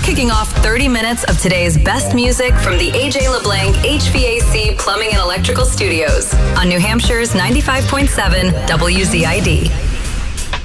kicking off 30 minutes of today's best music from the AJ LeBlanc HVAC Plumbing and Electrical Studios on New Hampshire's 95.7 WZID.